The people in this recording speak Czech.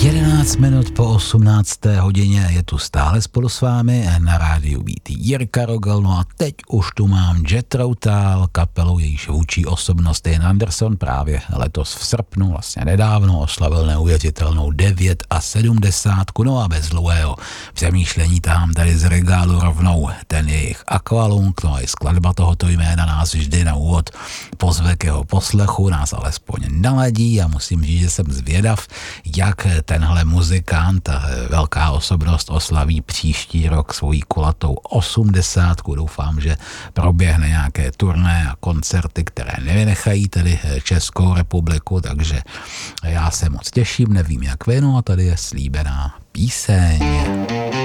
11 minut po 18. hodině je tu stále spolu s vámi na rádiu Beat Jirka Rogel. No a teď už tu mám Jethro Tull, kapelu, jejíž vůdčí osobnost Ian Anderson právě letos v srpnu, vlastně nedávno, oslavil neuvěřitelnou 79. No a bez dlouhého přemýšlení tahám tady z regálu rovnou ten jejich Aqualung. No a i skladba tohoto jména nás vždy na úvod pozve k jeho poslechu, nás alespoň naladí a musím říct, že jsem zvědav, jak tenhle muzikant, velká osobnost, oslaví příští rok svojí kulatou 80. Doufám, že proběhne nějaké turné a koncerty, které nevynechají tedy Českou republiku, takže já se moc těším, nevím jak vy, no a tady je slíbená píseň.